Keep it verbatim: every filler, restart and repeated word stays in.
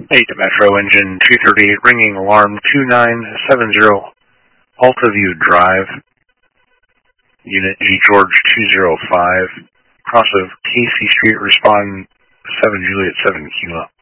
eight Metro Engine two thirty-eight, ringing alarm two nine seven zero, Altaview Drive, Unit G George two zero five, cross of Casey Street, respond seven Juliet seven Kilo.